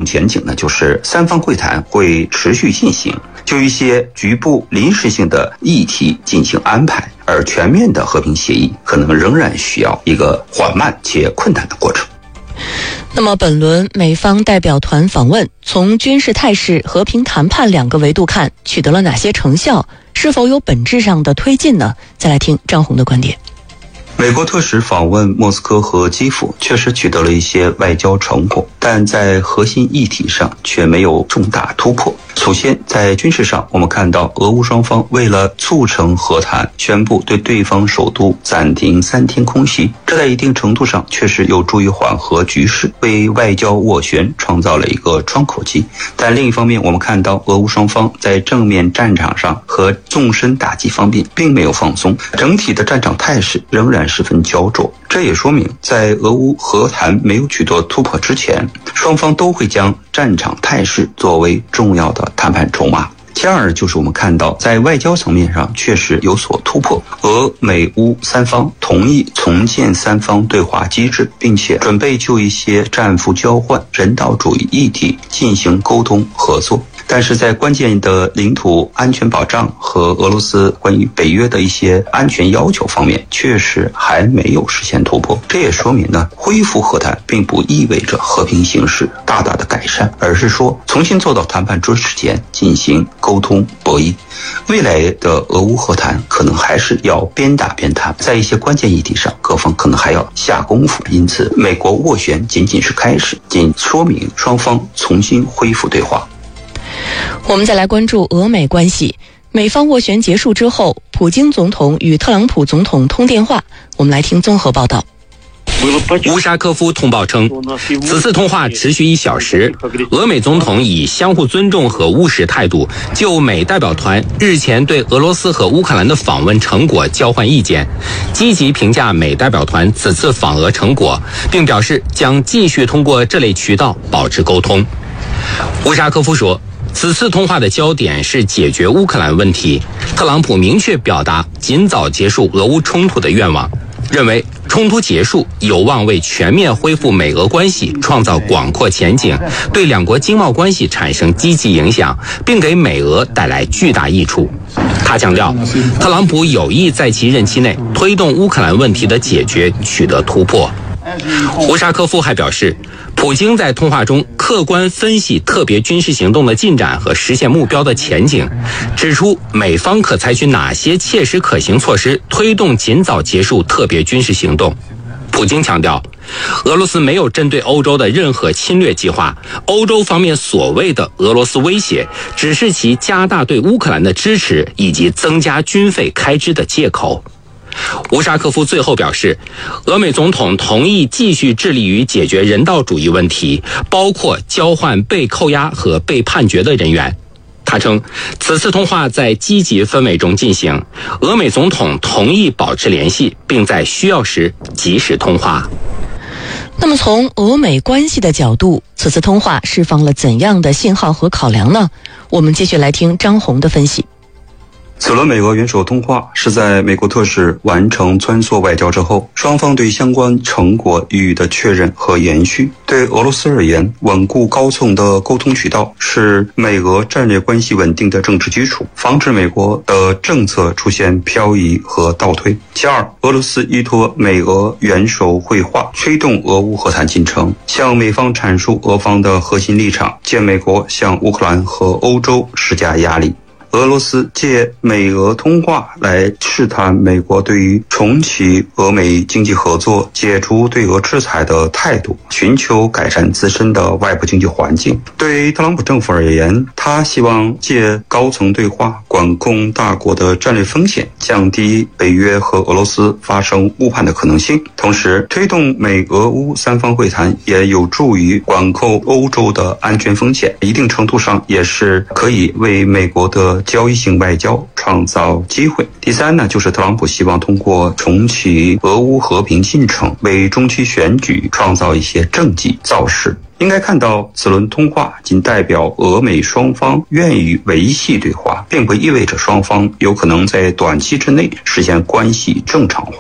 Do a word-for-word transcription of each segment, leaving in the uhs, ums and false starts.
前景呢，就是三方会谈会持续进行，就一些局部临时性的议题进行安排，而全面的和平协议可能仍然需要一个缓慢且困难的过程。 那么本轮美方代表团访问，从军事态势、和平谈判两个维度看，取得了哪些成效？是否有本质上的推进呢？再来听张红的观点。 美国特使访问莫斯科和基辅确实取得了一些外交成果，但在核心议题上却没有重大突破。首先，在军事上，我们看到俄乌双方为了促成和谈，宣布对对方首都暂停三天空袭，这在一定程度上确实有助于缓和局势，为外交斡旋创造了一个窗口期。但另一方面，我们看到俄乌双方在正面战场上和纵深打击方面并没有放松，整体的战场态势仍然十分焦灼。这也说明，在俄乌和谈没有取得突破之前，双方都会将战场态势作为重要的谈判筹码。第二，就是我们看到在外交层面上确实有所突破，俄美乌三方同意重建三方对话机制，并且准备就一些战俘交换、人道主义议题进行沟通合作。但是在关键的领土安全保障和俄罗斯关于北约的一些安全要求方面，确实还没有实现突破。这也说明呢，恢复和谈并不意味着和平形势大大的改善，而是说重新坐到谈判桌前进行沟通博弈。未来的俄乌和谈可能还是要边打边谈，在一些关键议题上，各方可能还要下功夫。因此，美国斡旋仅仅是开始，仅说明双方重新恢复对话。 我们再来关注俄美关系。美方斡旋结束之后，普京总统与特朗普总统通电话。我们来听综合报道。 乌沙科夫通报称，此次通话持续一小时，俄美总统以相互尊重和务实态度，就美代表团日前对俄罗斯和乌克兰的访问成果交换意见，积极评价美代表团此次访俄成果，并表示将继续通过这类渠道保持沟通。乌沙科夫说，此次通话的焦点是解决乌克兰问题，特朗普明确表达尽早结束俄乌冲突的愿望，认为冲突结束有望为全面恢复美俄关系创造广阔前景，对两国经贸关系产生积极影响，并给美俄带来巨大益处。他强调，特朗普有意在其任期内推动乌克兰问题的解决取得突破。乌沙科夫还表示，普京在通话中客观分析特别军事行动的进展和实现目标的前景，指出美方可采取哪些切实可行措施推动尽早结束特别军事行动。普京强调，俄罗斯没有针对欧洲的任何侵略计划，欧洲方面所谓的俄罗斯威胁只是其加大对乌克兰的支持以及增加军费开支的借口。乌沙科夫最后表示，俄美总统同意继续致力于解决人道主义问题，包括交换被扣押和被判决的人员。他称，此次通话在积极氛围中进行，俄美总统同意保持联系，并在需要时及时通话。 那么从俄美关系的角度，此次通话释放了怎样的信号和考量呢？我们继续来听张红的分析。 此轮美俄元首通话是在美国特使完成穿梭外交之后，双方对相关成果予以的确认和延续。对俄罗斯而言，稳固高层的沟通渠道是美俄战略关系稳定的政治基础，防止美国的政策出现漂移和倒退。其二，俄罗斯依托美俄元首会话，推动俄乌和谈进程，向美方阐述俄方的核心立场，借美国向乌克兰和欧洲施加压力。俄罗斯借美俄通话来试探美国对于重启俄美经济合作、解除对俄制裁的态度，寻求改善自身的外部经济环境。对于特朗普政府而言，他希望借高层对话管控大国的战略风险，降低北约和俄罗斯发生误判的可能性，同时推动美俄乌三方会谈也有助于管控欧洲的安全风险，一定程度上也是可以为美国的交易性外交创造机会。第三呢，就是特朗普希望通过重启俄乌和平进程，为中期选举创造一些政绩造势。应该看到，此轮通话仅代表俄美双方愿意维系对话，并不意味着双方有可能在短期之内实现关系正常化。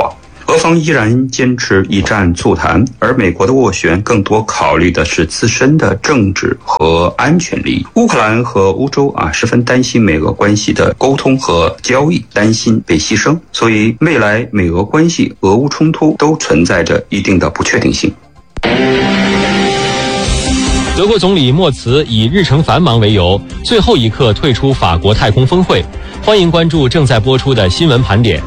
俄方依然坚持一战促谈，而美国的斡旋更多考虑的是自身的政治和安全利益。乌克兰和欧洲啊十分担心美俄关系的沟通和交易，担心被牺牲，所以未来美俄关系、俄乌冲突都存在着一定的不确定性。 德国总理默茨以日程繁忙为由，最后一刻退出法国太空峰会。欢迎关注正在播出的新闻盘点。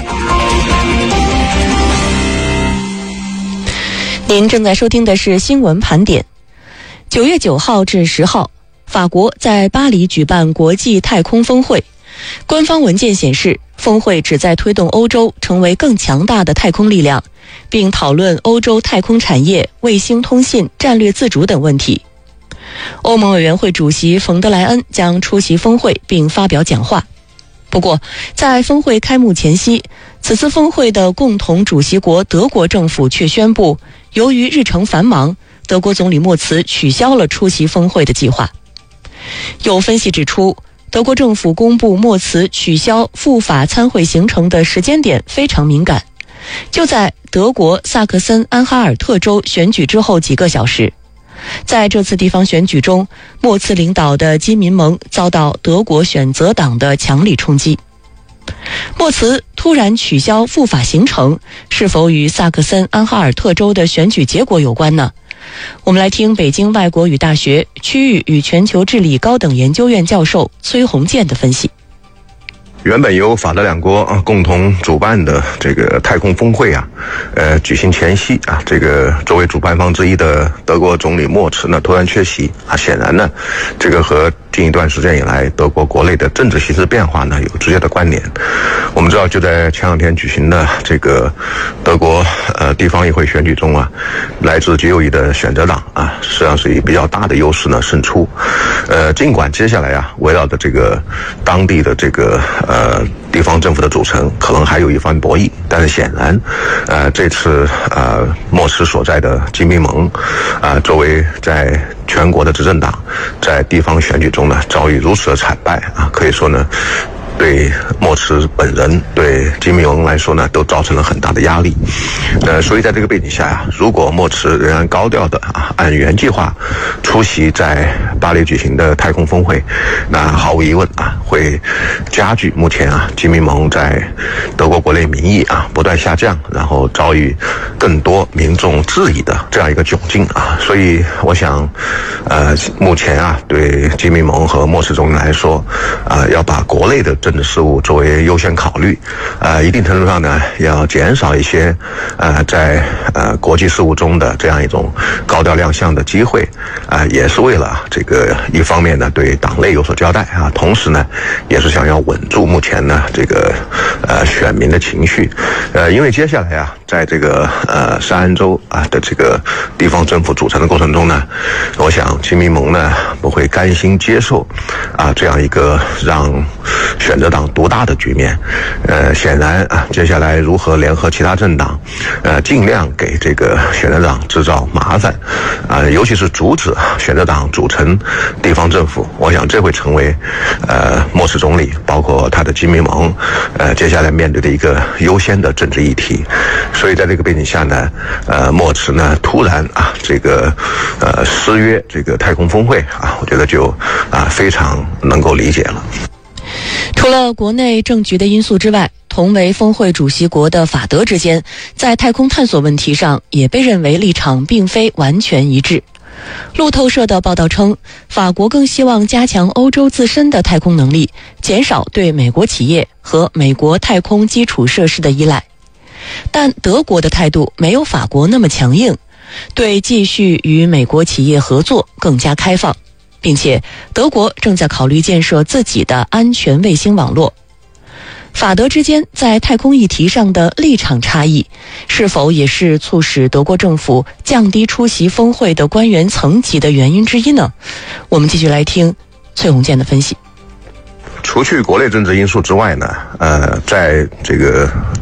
您正在收听的是新闻盘点。九月九号至十号，法国在巴黎举办国际太空峰会。官方文件显示，峰会旨在推动欧洲成为更强大的太空力量，并讨论欧洲太空产业、卫星通信、战略自主等问题。欧盟委员会主席冯德莱恩将出席峰会并发表讲话。不过，在峰会开幕前夕，此次峰会的共同主席国德国政府却宣布，由于日程繁忙，德国总理默茨取消了出席峰会的计划。有分析指出，德国政府公布默茨取消赴法参会行程的时间点非常敏感，就在德国萨克森安哈尔特州选举之后几个小时。在这次地方选举中，默茨领导的基民盟遭到德国选择党的强力冲击。默茨突然取消赴法行程，是否与萨克森安哈尔特州的选举结果有关呢？我们来听北京外国语大学区域与全球治理高等研究院教授崔洪建的分析。 原本由法德两国啊共同主办的这个太空峰会啊，呃举行前夕啊，这个作为主办方之一的德国总理默茨呢突然缺席啊，显然呢，这个和近一段时间以来德国国内的政治形势变化呢有直接的关联。我们知道，就在前两天举行的这个德国呃地方议会选举中啊，来自极右翼的选择党啊，实际上是以比较大的优势呢胜出。呃，尽管接下来啊，围绕着这个当地的这个呃地方政府的组成可能还有一番博弈，但是显然，呃，这次呃默茨所在的基民盟，啊、呃，作为在全国的执政党，在地方选举中呢遭遇如此的惨败啊，可以说呢，对默茨本人、对基民盟来说呢，都造成了很大的压力。呃，所以在这个背景下呀、啊，如果默茨仍然高调的啊，按原计划出席在巴黎举行的太空峰会，那毫无疑问啊，会加剧目前啊基民盟在德国国内民意啊不断下降，然后遭遇更多民众质疑的这样一个窘境啊。所以我想，呃，目前啊，对基民盟和默茨总理来说，啊、呃，要把国内的政治事务作为优先考虑，呃，一定程度上呢，要减少一些呃在呃国际事务中的这样一种高调亮相的机会，啊、呃，也是为了这个一方面呢对党内有所交代啊，同时呢也是想要稳住目前呢这个呃选民的情绪，呃，因为接下来啊，在这个呃山安州啊的这个地方政府组成的过程中呢，我想基民盟呢不会甘心接受啊这样一个让选择党独大的局面，呃，显然啊，接下来如何联合其他政党，呃，尽量给这个选择党制造麻烦，啊、呃，尤其是阻止选择党组成地方政府，我想这会成为呃默茨总理包括他的基民盟，呃，接下来面对的一个优先的政治议题。所以在这个背景下呢，呃，默茨呢突然啊这个呃失约这个太空峰会啊，我觉得就啊非常能够理解了。 除了国内政局的因素之外，同为峰会主席国的法德之间，在太空探索问题上也被认为立场并非完全一致。路透社的报道称，法国更希望加强欧洲自身的太空能力，减少对美国企业和美国太空基础设施的依赖。但德国的态度没有法国那么强硬，对继续与美国企业合作更加开放，并且德国正在考虑建设自己的安全卫星网络。法德之间在太空议题上的立场差异，是否也是促使德国政府降低出席峰会的官员层级的原因之一呢？我们继续来听崔洪建的分析。 除去国内政治因素之外呢，呃，在这个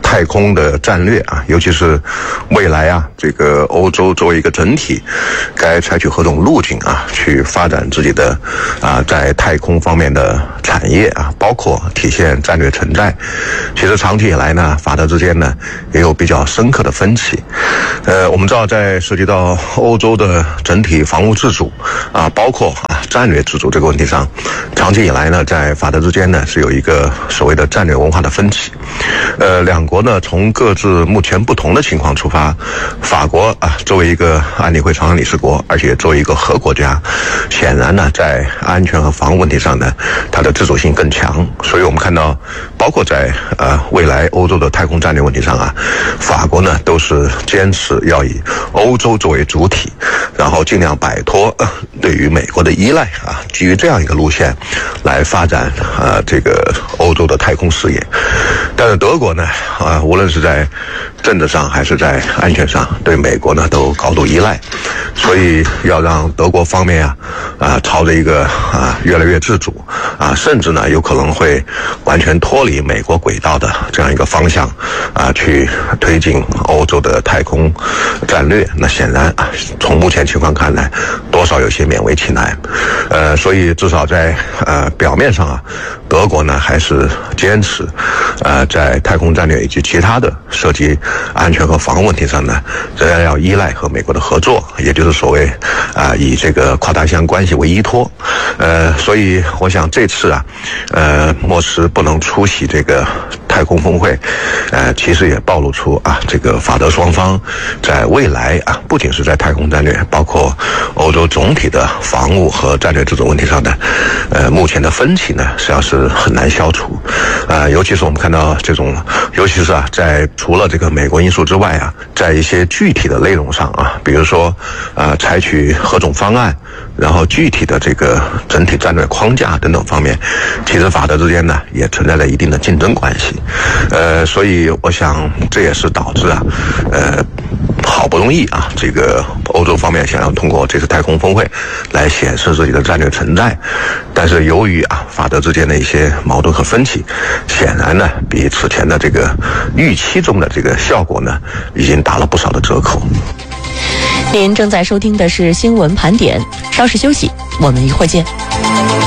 太空的战略啊，尤其是未来啊，这个欧洲作为一个整体，该采取何种路径啊，去发展自己的啊在太空方面的产业啊，包括体现战略存在。其实长期以来呢，法德之间呢也有比较深刻的分歧。呃，我们知道在涉及到欧洲的整体防务自主啊，包括啊战略自主这个问题上，长期以来呢，在法德之间呢是有一个所谓的战略文化的分歧。呃，两国呢从各自目前不同的情况出发，法国啊作为一个安理会常任理事国，而且作为一个核国家，显然呢在安全和防务问题上呢，它的自主性更强。所以我们看到，包括在呃未来欧洲的太空战略问题上啊，法国呢都是坚持要以欧洲作为主体，然后尽量摆脱、呃、对于美国的依赖啊，基于这样一个路线来发展呃这个欧洲的太空事业。但是德国呢啊、呃，无论是在政治上还是在安全上，对美国呢都高度依赖，所以要让德国方面啊啊、呃、朝着一个啊、呃、越来越自主啊，甚至呢有可能会完全脱离美国轨道的这样一个方向啊，去推进欧洲的太空战略。那显然啊，从目前情况看来，多少有些勉为其难。呃，所以至少在呃表面上啊，德国呢还是坚持呃在太空战略以及其他的涉及安全和防务问题上呢，仍然要依赖和美国的合作，也就是所谓啊、呃、以这个跨大西洋关系为依托。呃，所以我想这次啊，呃，莫斯不能出席这个太空峰会，呃，其实也暴露出啊，这个法德双方在未来啊，不仅是在太空战略，包括欧洲总体的防务和战略自主问题上的，呃，目前的分歧呢，实际上是很难消除。呃，尤其是我们看到这种，尤其是啊，在除了这个美国因素之外啊，在一些具体的内容上啊，比如说呃，采取何种方案，然后具体的这个整体战略框架等等方面，其实法德之间呢也存在着一定的竞争关系。呃，所以我想这也是导致啊，呃，好不容易啊，这个欧洲方面想要通过这次太空峰会来显示自己的战略存在，但是由于啊法德之间的一些矛盾和分歧，显然呢比此前的这个预期中的这个效果呢，已经打了不少的折扣。 您正在收听的是新闻盘点，稍事休息，我们一会儿见。